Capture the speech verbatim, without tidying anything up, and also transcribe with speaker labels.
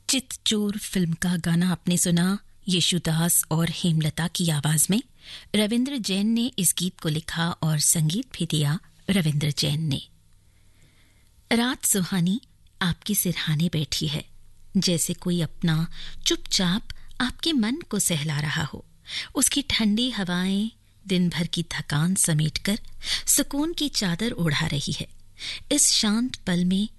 Speaker 1: Chitchor film का गाना आपने सुना येशुदास और हेमलता की आवाज में। रविंद्र जैन ने इस गीत को लिखा और संगीत भी दिया रविंद्र जैन ने। रात सुहानी आपके सिरहाने बैठी है, जैसे कोई अपना चुपचाप आपके मन को सहला रहा हो। उसकी ठंडी हवाएं दिन भर की थकान समेटकर सुकून की चादर ओढ़ा रही है। इस शांत पल में